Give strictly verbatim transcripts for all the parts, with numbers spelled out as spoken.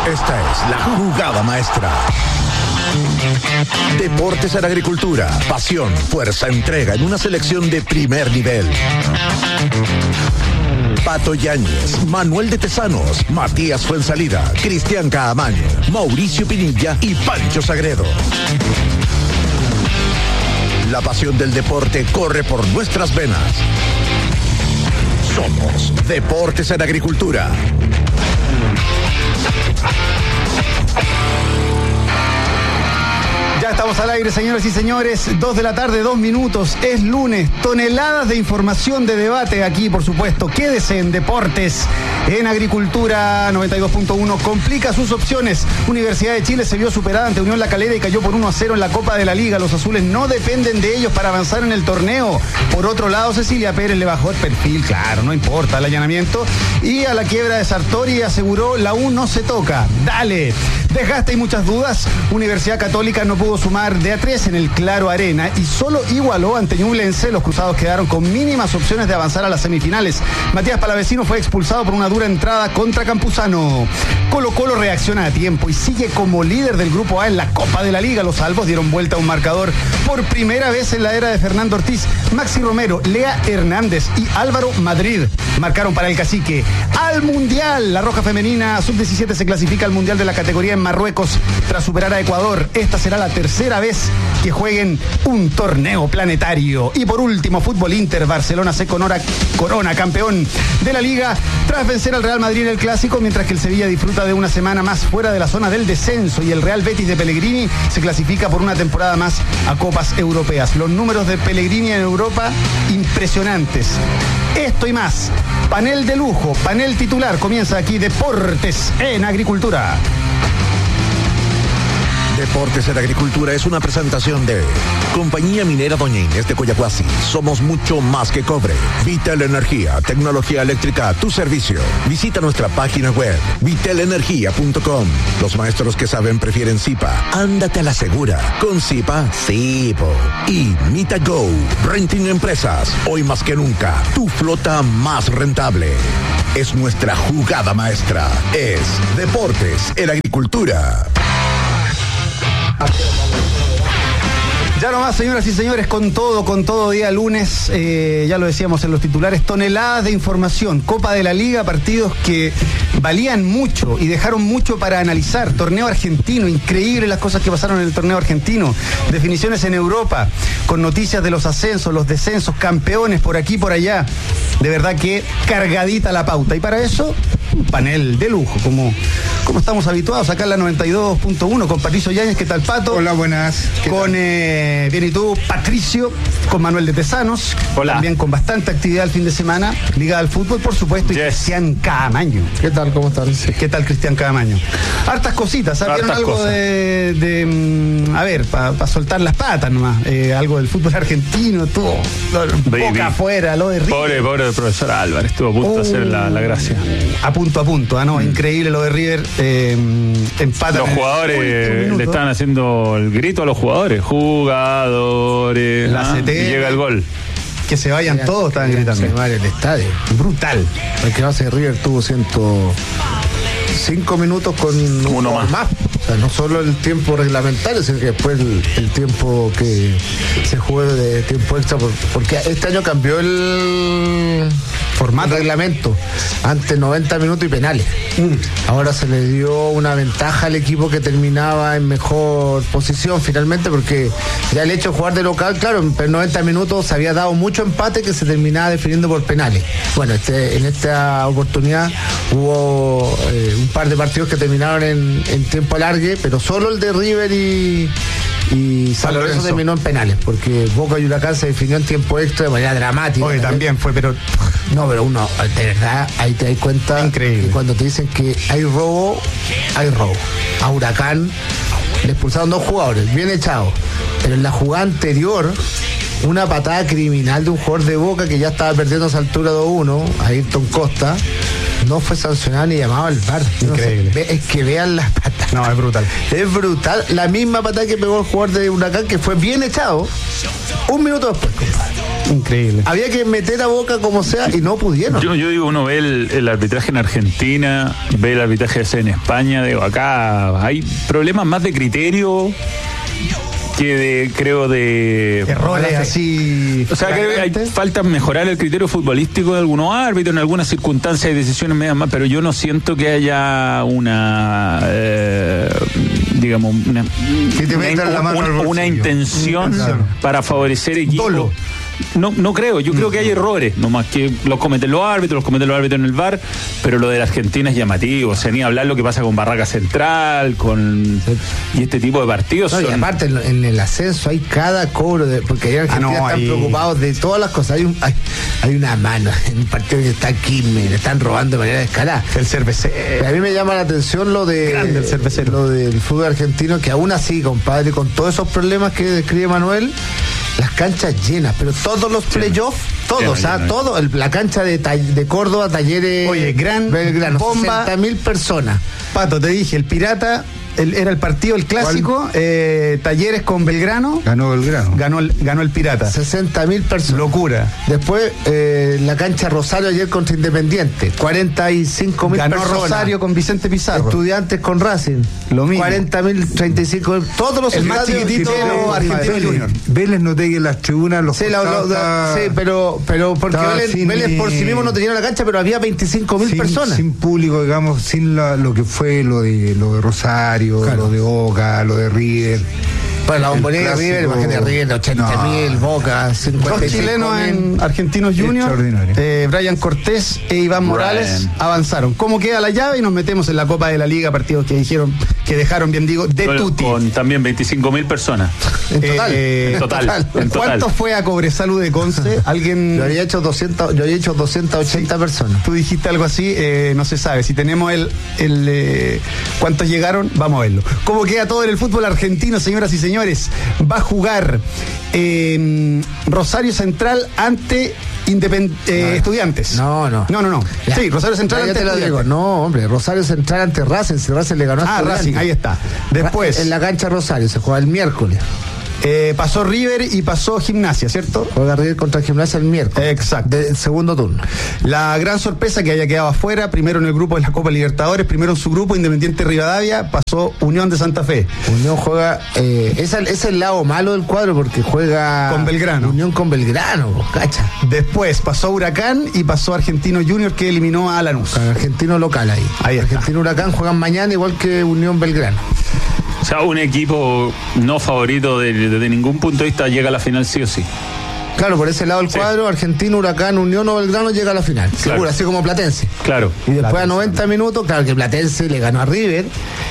Esta es la jugada maestra. Deportes en Agricultura, pasión, fuerza, entrega en una selección de primer nivel. Pato Yáñez, Manuel de Tesanos, Matías Fuensalida, Cristian Caamaño, Mauricio Pinilla y Pancho Sagredo. La pasión del deporte corre por nuestras venas. Somos Deportes en Agricultura. Ya estamos al aire, señoras y señores. Dos de la tarde, dos minutos. Es lunes. Toneladas de información, de debate aquí, por supuesto. Quédese en Deportes en Agricultura. Noventa y dos punto uno complica sus opciones. Universidad de Chile se vio superada ante Unión La Calera y cayó por uno a cero en la Copa de la Liga. Los azules no dependen de ellos para avanzar en el torneo. Por otro lado, Cecilia Pérez le bajó el perfil. Claro, no importa el allanamiento. Y a la quiebra de Sartori aseguró: la U no se toca. Dale. Desgaste y muchas dudas. Universidad Católica no pudo sumar de a tres en el Claro Arena y solo igualó ante Ñublense. Los cruzados quedaron con mínimas opciones de avanzar a las semifinales. Matías Palavecino fue expulsado por una dura entrada contra Campuzano. Colo Colo reacciona a tiempo y sigue como líder del Grupo A en la Copa de la Liga. Los albos dieron vuelta a un marcador por primera vez en la era de Fernando Ortiz. Maxi Romero, Lea Hernández y Álvaro Madrid marcaron para el Cacique. Al Mundial, la Roja Femenina sub diecisiete se clasifica al Mundial de la categoría en Marruecos tras superar a Ecuador. Esta será la tercera vez que jueguen un torneo planetario. Y por último, fútbol Inter, Barcelona se corona, corona campeón de la Liga tras vencer al Real Madrid en el Clásico, mientras que el Sevilla disfruta de una semana más fuera de la zona del descenso y el Real Betis de Pellegrini se clasifica por una temporada más a Copas Europeas. Los números de Pellegrini en Europa, impresionantes. Esto y más. Panel de lujo, panel titular. Comienza aquí Deportes en Agricultura. Deportes en Agricultura es una presentación de Compañía Minera Doña Inés de Coyahuasi. Somos mucho más que cobre. Vitel Energía, tecnología eléctrica a tu servicio. Visita nuestra página web, vitel energía punto com. Los maestros que saben prefieren Zipa. Ándate a la segura. Con Zipa, sí, po. Y MitaGo, Renting Empresas. Hoy más que nunca, tu flota más rentable. Es nuestra jugada maestra. Es Deportes en Agricultura. Ya nomás, señoras y señores, con todo, con todo día lunes, eh, ya lo decíamos en los titulares, toneladas de información, Copa de la Liga, partidos que valían mucho y dejaron mucho para analizar, torneo argentino, increíble las cosas que pasaron en el torneo argentino, definiciones en Europa, con noticias de los ascensos, los descensos, campeones por aquí, por allá, de verdad que cargadita la pauta, y para eso, un panel de lujo, como, como estamos habituados acá en la noventa y dos punto uno, con Patricio Yáñez. ¿Qué tal, Pato? Hola, buenas. Con, eh, bien, y tú, Patricio, con Manuel de Tesanos. Hola. También con bastante actividad el fin de semana, ligada al fútbol, por supuesto, y Yes. Cristian Caamaño. ¿Qué tal? ¿Cómo están? Sí. ¿Qué tal, Cristian Caamaño? Hartas cositas, ¿sabieron Hartas algo cosas. de, de, mm, a ver, para pa soltar las patas nomás, eh, algo del fútbol argentino, todo, Baby. boca afuera, lo de River. Pobre, pobre del profesor Álvarez, estuvo a punto de hacer la, la gracia. A punto a punto, ¿ah, no? Mm. Increíble lo de River, eh, empatan. Los jugadores le estaban haciendo el grito a los jugadores. Jugadores. La ¿ah? C T. Y llega el gol. Que se vayan todos, estaban gritando. Se va el estadio. Brutal. El que hace River tuvo ciento cinco minutos con Uno más. O sea, no solo el tiempo reglamentario, sino que después el, el tiempo que se juegue de tiempo extra, por- porque este año cambió el formato, el reglamento. Antes noventa minutos y penales. Mm. Ahora se le dio una ventaja al equipo que terminaba en mejor posición finalmente, porque ya el hecho de jugar de local, claro, en noventa minutos se había dado mucho empate que se terminaba definiendo por penales. Bueno, este, en esta oportunidad hubo eh, un par de partidos que terminaron en, en tiempo alargue, pero solo el de River y, y San Lorenzo Lorenzo. terminó en penales, porque Boca y Huracán se definió en tiempo extra de manera dramática. Oye, también fue, pero No, pero uno, de verdad, ahí te das cuenta Increíble. que cuando te dicen que hay robo, hay robo. A Huracán le expulsaron dos jugadores, bien echados. Pero en la jugada anterior, una patada criminal de un jugador de Boca que ya estaba perdiendo a esa altura dos uno, a Ayrton Costa, no fue sancionado ni llamado al V A R. Yo no sé, Increíble. ve- es que vean las patadas. no, es brutal. Es brutal. La misma patada que pegó el jugador de Huracán, que fue bien echado, un minuto después, compadre. Increíble. Había que meter a Boca como sea y no pudieron. Yo, yo digo, uno ve el, el arbitraje en Argentina, ve el arbitraje en España, digo, acá hay problemas más de criterio que de, creo, de... Errores así... O sea, que hay falta mejorar el criterio futbolístico de algunos árbitros, en algunas circunstancias hay decisiones medias más, pero yo no siento que haya una... Eh, digamos, una, una, una, una intención claro. para favorecer equipos. Dolo. No, no creo, yo creo que hay errores, nomás que los cometen los árbitros, los cometen los árbitros en el V A R, pero lo de la Argentina es llamativo, o sea, ni hablar lo que pasa con Barraca Central, con y este tipo de partidos. No, son... Y aparte en, en el ascenso hay cada cobro, de, porque allá en Argentina ah, no, están hay... preocupados de todas las cosas. Hay, un, hay, hay una mano en un partido que está aquí, me le están robando de manera escalada. El cervecero. A mí me llama la atención lo de Grande el cervecero. Lo del fútbol argentino, que aún así, compadre, con todos esos problemas que describe Manuel, las canchas llenas, pero todos los playoffs, todos, ¿ah? Todo, el, la cancha de, de Córdoba, Talleres, oye, gran Belgrano, bomba, sesenta mil personas. Pato, te dije, el Pirata, el, era el partido, el clásico, eh, Talleres con Belgrano. Ganó Belgrano. Ganó el, ganó el Pirata. sesenta mil personas. Locura. Después, eh, la cancha Rosario ayer contra Independiente, cuarenta y cinco mil personas. Ganó Rosario con Vicente Pizarro. Estudiantes con Racing. Lo mismo. cuarenta mil, treinta y cinco mil. Todos los el más chiquitito Argentino Junior. Vélez noté que las tribunas los sí, la, lo, está, sí, pero, pero porque Vélez, sin, Vélez por sí mismo no tenía la cancha, pero había veinticinco mil personas. Sin público, digamos, sin la, lo que fue lo de lo de Rosario, claro. lo de Boca, lo de River. Bueno, la bombonera de River, imagínate River, ochenta mil, no. Boca, cincuenta y cinco mil. Dos chilenos en Argentinos Junior, eh, Brian Cortés e Iván Morales Brian. avanzaron. ¿Cómo queda la llave? Y nos metemos en la Copa de la Liga, partidos que dijeron, que dejaron, bien digo, de bueno, tutti. Con también veinticinco mil personas. En total. Eh, en total. En total. ¿Cuánto fue a Cobresalud de Conce? Alguien. Yo había hecho doscientas, yo había hecho doscientas ochenta sí. personas. Tú dijiste algo así, eh, no se sabe. Si tenemos el, el eh, cuántos llegaron, vamos a verlo. ¿Cómo queda todo en el fútbol argentino, señoras y señores? Va a jugar eh, Rosario Central ante Independ eh, no, Estudiantes. No, no. No, no, no. Ya. Sí, Rosario Central ya, ante te lo digo. No, hombre, Rosario Central ante Racing. Si Racing le ganó a Ah, Estudiantes. Racing, ahí está. Después. En la cancha Rosario, se juega el miércoles. Eh, pasó River y pasó Gimnasia, ¿cierto? Juega River contra Gimnasia el miércoles. Exacto. Del segundo turno. La gran sorpresa que haya quedado afuera, primero en el grupo de la Copa Libertadores, primero en su grupo, Independiente Rivadavia, pasó Unión de Santa Fe. Unión juega, eh, es, el, es el lado malo del cuadro porque juega con Belgrano. Unión con Belgrano, cacha. Después pasó Huracán y pasó Argentino Junior, que eliminó a Lanús. Argentino local ahí. Ahí está. Argentino Huracán juegan mañana igual que Unión Belgrano. O sea, un equipo no favorito desde de, de ningún punto de vista llega a la final sí o sí. Claro, por ese lado del sí. cuadro, Argentino, Huracán, Unión o Belgrano llega a la final. Claro. Seguro, así como Platense. Claro. Y después Platense. a noventa minutos, claro que Platense le ganó a River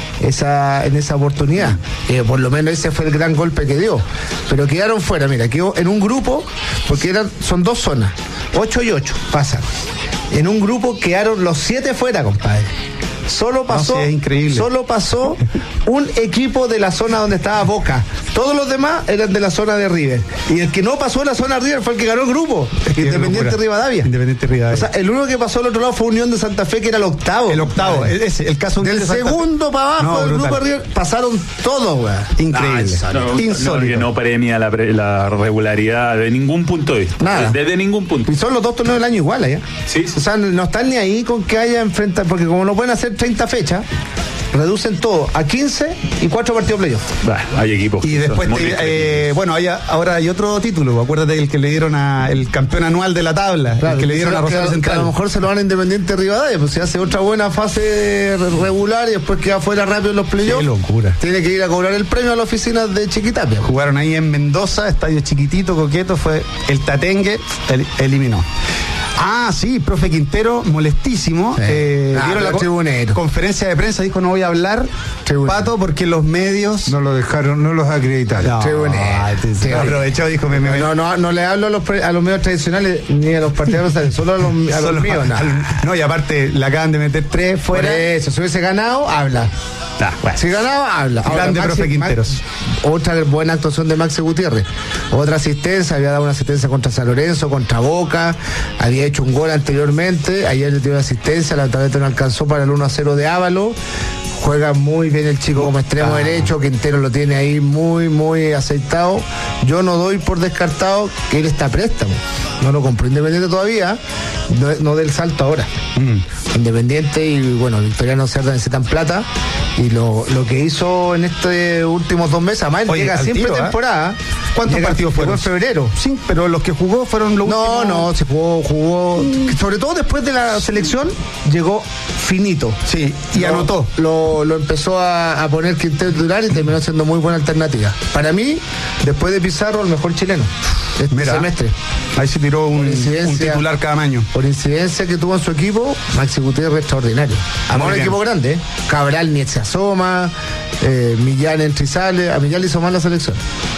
esa, en esa oportunidad. Eh, por lo menos ese fue el gran golpe que dio. Pero quedaron fuera, mira, quedó en un grupo, porque eran, son dos zonas, ocho y ocho, pasan. En un grupo quedaron los siete fuera, compadre. Solo pasó, no, sí, es increíble. Solo pasó un equipo de la zona donde estaba Boca. Todos los demás eran de la zona de River. Y el que no pasó en la zona de River fue el que ganó el grupo. Es Independiente Rivadavia. Independiente Rivadavia. O sea, el único que pasó al otro lado fue Unión de Santa Fe, que era el octavo. El octavo, el, ese, el caso del de segundo para abajo no, del grupo de River pasaron todos, güey. Increíble. No, Insólito. No, no premia la, la regularidad de ningún punto de vista. Nada. Desde de ningún punto. Y son los dos torneos del año iguales, ¿eh? Sí, sí. O sea, no están ni ahí con que haya enfrentado, porque como no pueden hacer treinta fechas, reducen todo a quince y cuatro partidos playoff. Bah, hay equipos. Y después, te, eh, bueno, hay, ahora hay otro título. Acuérdate del que le dieron a el campeón anual de la tabla, claro, el que le dieron a Rosario Central. Que a lo mejor se lo van a Independiente Rivadavia, pues se hace otra buena fase regular y después queda fuera rápido en los playoffs. Qué locura. Tiene que ir a cobrar el premio a la oficina de Chiquitapia. Jugaron ahí en Mendoza, estadio chiquitito, coqueto, fue el Tatengue, el, eliminó. Ah, sí, profe Quintero, molestísimo. Sí. Eh, ah, dieron la co- conferencia de prensa, dijo no voy a hablar, tribunero. Pato, porque los medios no lo dejaron, no los acreditaron. No, sí, aprovechó, dijo me, me, no, no, no le hablo a los, pre, a los medios tradicionales ni a los partidarios, solo a los, a solo los míos. A, al, no, y aparte le acaban de meter tres fuera. Por eso, si hubiese ganado, habla. Ah, bueno. Si ganaba, habla. Ahora, grande Maxi, profe Quinteros. Max, otra buena actuación de Maxi Gutiérrez. Otra asistencia, había dado una asistencia contra San Lorenzo, contra Boca, había hecho un gol anteriormente, ayer le dio una asistencia, lamentablemente no alcanzó para el uno a cero de Ávalo. juega muy bien el chico como extremo Ah. derecho, Quintero lo tiene ahí muy, muy aceitado. Yo no doy por descartado que él está a préstamo. No lo compró Independiente todavía, no, no del salto ahora. Mm. Independiente y bueno, Victoriano Cerda necesitan plata. Y lo, lo que hizo en estos últimos dos meses, además Oye, llega al siempre tiro, ¿eh? temporada. ¿Cuántos Llega- partidos llegó fueron? en febrero. Sí, pero los que jugó fueron los No, últimos. no, se jugó, jugó. Sobre todo después de la selección, llegó finito. Sí, y Lo- anotó. Lo, lo empezó a, a poner Quintero titular y terminó siendo muy buena alternativa. Para mí, después de Pizarro, el mejor chileno este Mira, semestre. ahí se tiró un, Por incidencia. un titular cada año. Por incidencia que tuvo en su equipo, Maxi Gutiérrez extraordinario. Además, un bien. equipo grande, ¿eh? Cabral ni se asoma, eh, Millán entra y sale. A Millán le hizo mal la selección.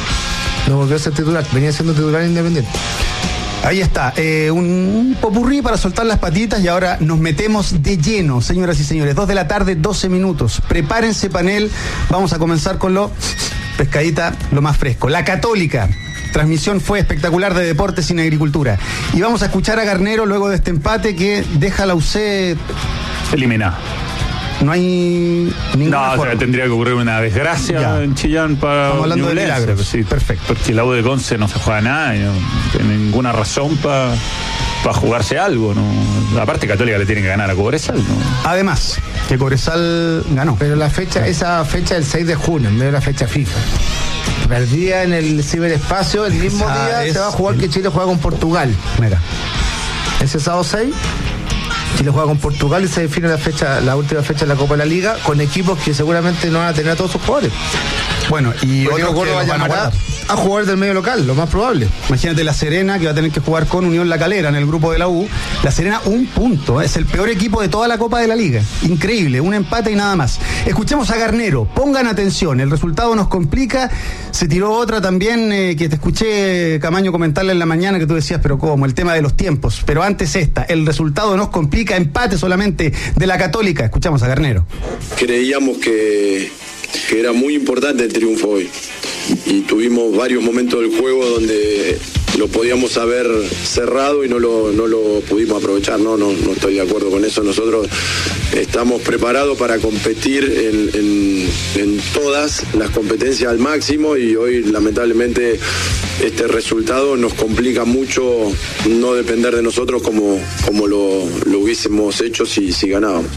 No volvió a ser titular, venía siendo titular Independiente. Ahí está, eh, un popurrí para soltar las patitas y ahora nos metemos de lleno, señoras y señores. Dos de la tarde, doce minutos. Prepárense, panel. Vamos a comenzar con lo pescadita, lo más fresco. La Católica. Transmisión fue espectacular de Deportes sin Agricultura. Y vamos a escuchar a Garnero luego de este empate que deja a la U C. Eliminado. No hay ninguna No, o forma. sea, tendría que ocurrir una desgracia Ya. en Chillán para Estamos hablando de Ñublense, milagros. pues sí, Perfecto. Porque la U de Conce no se juega nada y no tiene ninguna razón para jugarse algo, ¿no? Aparte Católica le tiene que ganar a Cobresal, ¿no? Además, que Cobresal ganó. Pero la fecha, esa fecha del seis de junio, en medio de la fecha FIFA. Perdida en el ciberespacio, el mismo Esa día es se va a jugar el- que Chile juega con Portugal. Mira. Ese sábado seis, Chile juega con Portugal y se define la fecha, la última fecha de la Copa de la Liga, con equipos que seguramente no van a tener a todos sus jugadores. Bueno, y Porque otros que Córdoba los van a llamará guardar. a jugar del medio local, lo más probable. Imagínate La Serena, que va a tener que jugar con Unión La Calera en el grupo de la U. La Serena, un punto. ¿eh? Es el peor equipo de toda la Copa de la Liga. Increíble, un empate y nada más. Escuchemos a Garnero. Pongan atención, el resultado nos complica. Se tiró otra también eh, que te escuché, Camaño, comentarle en la mañana que tú decías, pero ¿cómo? El tema de los tiempos. Pero antes esta, el resultado nos complica, empate solamente de la Católica. Escuchamos a Garnero. Creíamos que, que era muy importante el triunfo hoy y tuvimos varios momentos del juego donde lo podíamos haber cerrado y no lo, no lo pudimos aprovechar. No, no, no estoy de acuerdo con eso. Nosotros estamos preparados para competir en, en, en todas las competencias al máximo y hoy lamentablemente este resultado nos complica mucho no depender de nosotros como, como lo, lo hubiésemos hecho si, si ganábamos.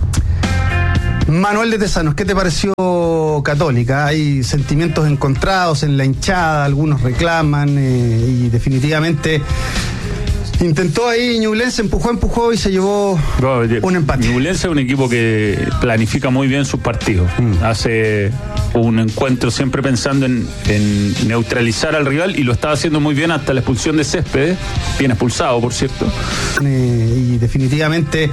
Manuel de Tesanos, ¿qué te pareció Católica? Hay sentimientos encontrados en la hinchada, algunos reclaman eh, y definitivamente intentó ahí Ñublense, empujó, empujó y se llevó No, oye, un empate. Ñublense es un equipo que planifica muy bien sus partidos. Mm. Hace un encuentro siempre pensando en, en neutralizar al rival y lo estaba haciendo muy bien hasta la expulsión de Céspedes, bien expulsado, por cierto. Eh, y definitivamente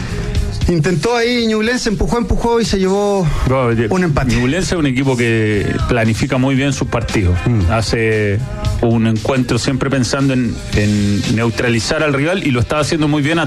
intentó ahí Ñublense, empujó, empujó y se llevó No, oye, un empate. Ñublense es un equipo que planifica muy bien sus partidos. Mm. Hace un encuentro siempre pensando en, en neutralizar al rival y lo estaba haciendo muy bien